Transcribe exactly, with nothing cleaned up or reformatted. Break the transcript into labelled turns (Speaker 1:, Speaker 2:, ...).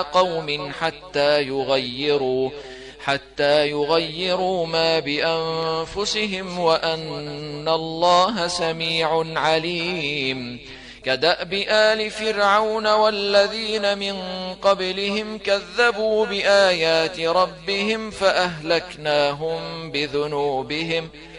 Speaker 1: قوم حتى يغيروا حتى يغيروا ما بأنفسهم وأن الله سميع عليم. كدأب آل فرعون والذين من قبلهم كذبوا بآيات ربهم فأهلكناهم بذنوبهم